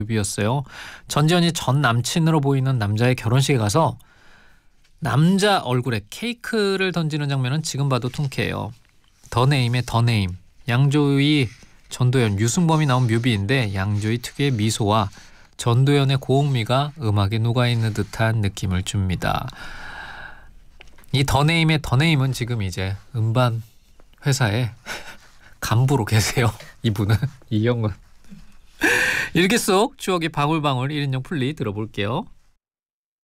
뮤비였어요. 전지현이 전 남친으로 보이는 남자의 결혼식에 가서 남자 얼굴에 케이크를 던지는 장면은 지금 봐도 통쾌해요. 더 네임의 더 네임. 양조위, 전도연, 유승범이 나온 뮤비인데 양조위 특유의 미소와 전도연의 고음미가 음악에 녹아있는 듯한 느낌을 줍니다. 이 더 네임의 더 네임은 지금 이제 음반 회사에 간부로 계세요. 이분은 이형은. 일기 속 추억의 방울방울 1인용 플리 들어볼게요.